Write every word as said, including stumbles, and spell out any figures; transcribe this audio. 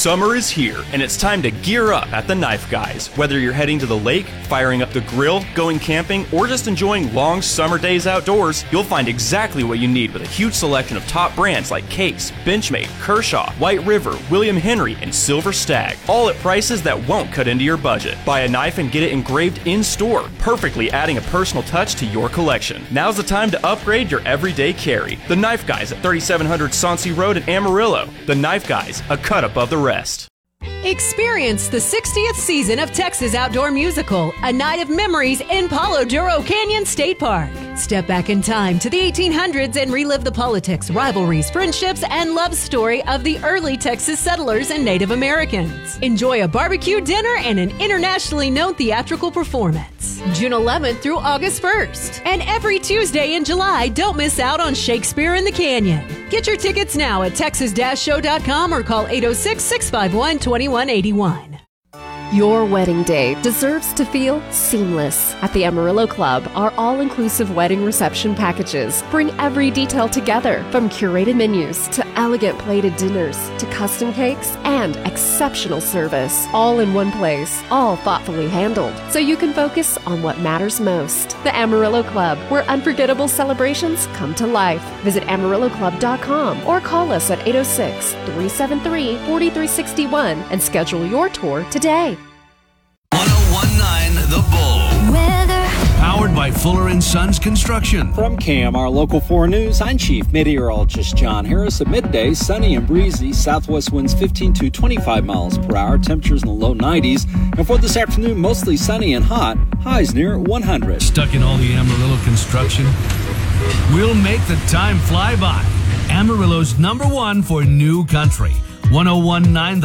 Summer is here, and it's time to gear up at the Knife Guys. Whether you're heading to the lake, firing up the grill, going camping, or just enjoying long summer days outdoors, you'll find exactly what you need with a huge selection of top brands like Case, Benchmade, Kershaw, White River, William Henry, and Silver Stag, all at prices that won't cut into your budget. Buy a knife and get it engraved in-store, perfectly adding a personal touch to your collection. Now's the time to upgrade your everyday carry. The Knife Guys at thirty-seven hundred Sauncey Road in Amarillo. The Knife Guys, a cut above the rest. Experience the sixtieth season of Texas Outdoor Musical, A Night of Memories in Palo Duro Canyon State Park. Step back in time to the eighteen hundreds and relive the politics, rivalries, friendships, and love story of the early Texas settlers and Native Americans. Enjoy a barbecue dinner and an internationally known theatrical performance. June eleventh through August first. And every Tuesday in July, don't miss out on Shakespeare in the Canyon. Get your tickets now at texas show dot com or call eight oh six, six five one, two one eight one. Your wedding day deserves to feel seamless. At the Amarillo Club, our all-inclusive wedding reception packages bring every detail together, from curated menus to elegant plated dinners to custom cakes and exceptional service, all in one place, all thoughtfully handled, so you can focus on what matters most. The Amarillo Club, where unforgettable celebrations come to life. Visit amarillo club dot com or call us at eight oh six, three seven three, four three six one and schedule your tour today. one oh one point nine The Bull. Weather. Powered by Fuller and Sons Construction. From C A M, our Local four News, I'm Chief Meteorologist John Harris. At midday, sunny and breezy, southwest winds fifteen to twenty-five miles per hour, temperatures in the low nineties. And for this afternoon, mostly sunny and hot, highs near one hundred. Stuck in all the Amarillo construction? We'll make the time fly by. Amarillo's number one for new country. one oh one point nine